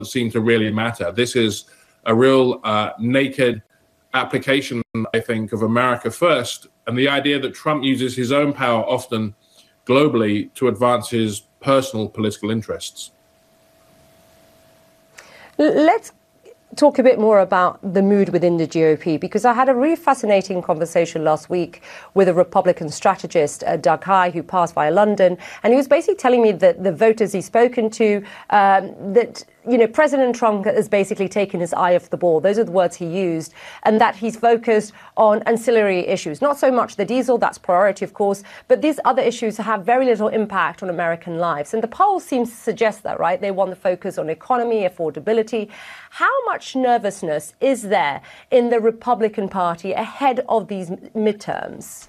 seem to really matter. This is a real naked application, I think, of America first, and the idea that Trump uses his own power often globally to advance his personal political interests. Let's talk a bit more about the mood within the GOP, because I had a really fascinating conversation last week with a Republican strategist, Doug Heye, who passed via London, and he was basically telling me that the voters he's spoken to, that President Trump has basically taken his eye off the ball. Those are the words he used, and that he's focused on ancillary issues. Not so much the diesel, that's priority, of course, but these other issues have very little impact on American lives. And the poll seems to suggest that, right? They want to focus on economy, affordability. How much nervousness is there in the Republican Party ahead of these midterms?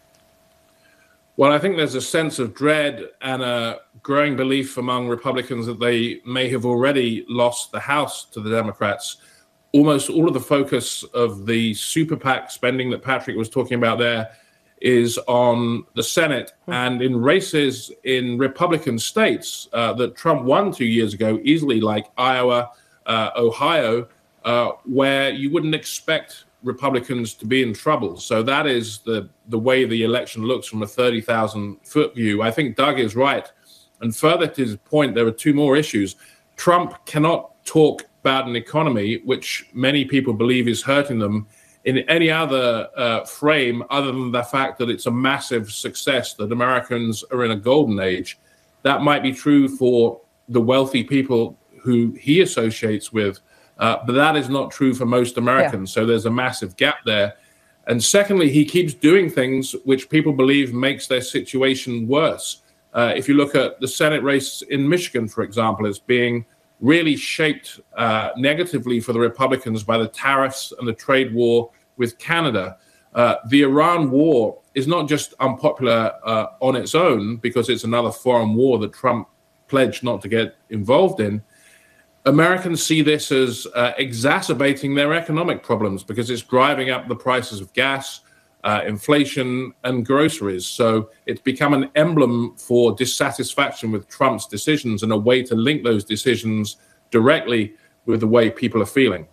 Well, I think there's a sense of dread and a growing belief among Republicans that they may have already lost the House to the Democrats. Almost all of the focus of the super PAC spending that Patrick was talking about there is on the Senate and in races in Republican states that Trump won 2 years ago easily, like Iowa, Ohio, where you wouldn't expect Republicans to be in trouble. So that is the way the election looks from a 30,000-foot view. I think Doug is right. And further to his point, there are two more issues. Trump cannot talk about an economy, which many people believe is hurting them, in any other frame other than the fact that it's a massive success, that Americans are in a golden age. That might be true for the wealthy people who he associates with, but that is not true for most Americans. So there's a massive gap there. And secondly, he keeps doing things which people believe makes their situation worse. If you look at the Senate race in Michigan, for example, it's being really shaped negatively for the Republicans by the tariffs and the trade war with Canada. The Iran war is not just unpopular on its own because it's another foreign war that Trump pledged not to get involved in. Americans see this as exacerbating their economic problems because it's driving up the prices of gas, inflation, and groceries. So it's become an emblem for dissatisfaction with Trump's decisions and a way to link those decisions directly with the way people are feeling.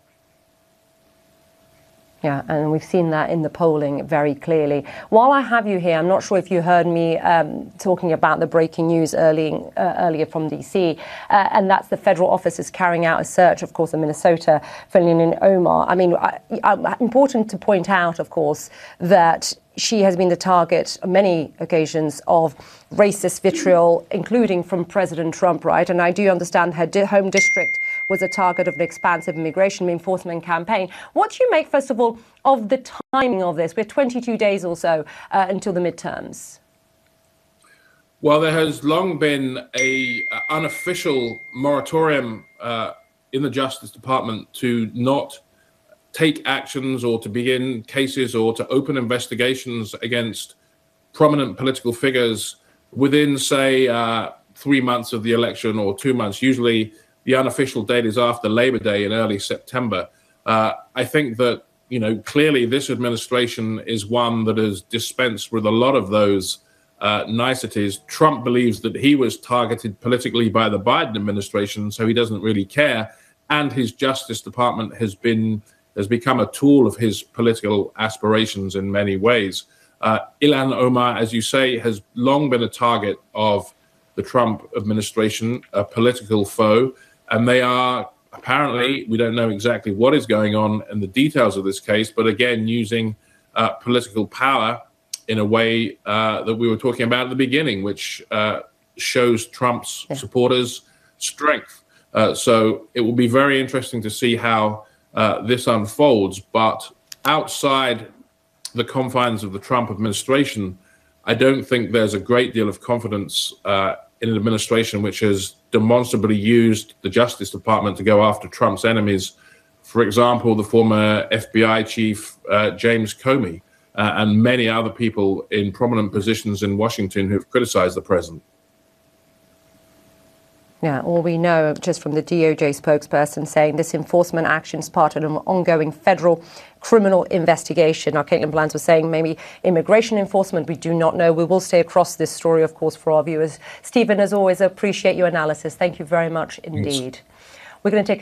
Yeah, and we've seen that in the polling very clearly. While I have you here, I'm not sure if you heard me talking about the breaking news earlier from DC, and that's the federal office is carrying out a search, of course, in Minnesota for Ilhan Omar. I mean, important to point out, of course, that she has been the target on many occasions of racist vitriol, including from President Trump, right? And I do understand her home district was a target of an expansive immigration enforcement campaign. What do you make, first of all, of the timing of this? We're 22 days or so until the midterms. Well, there has long been an unofficial moratorium in the Justice Department to not take actions or to begin cases or to open investigations against prominent political figures within, say, 3 months of the election or 2 months. Usually the unofficial date is after Labor Day in early September. I think that, clearly this administration is one that has dispensed with a lot of those niceties. Trump believes that he was targeted politically by the Biden administration, so he doesn't really care. And his Justice Department has become a tool of his political aspirations in many ways. Ilhan Omar, as you say, has long been a target of the Trump administration, a political foe. And they are apparently, we don't know exactly what is going on in the details of this case, but again, using political power in a way that we were talking about at the beginning, which shows Trump's supporters' strength. So it will be very interesting to see how this unfolds. But outside the confines of the Trump administration, I don't think there's a great deal of confidence in an administration which has demonstrably used the Justice Department to go after Trump's enemies. For example, the former FBI chief, James Comey, and many other people in prominent positions in Washington who've criticized the president. Yeah, all we know just from the DOJ spokesperson saying this enforcement action is part of an ongoing federal criminal investigation. Now, Caitlin Blands was saying maybe immigration enforcement. We do not know. We will stay across this story, of course, for our viewers. Stephen, as always, I appreciate your analysis. Thank you very much indeed. Thanks. We're going to take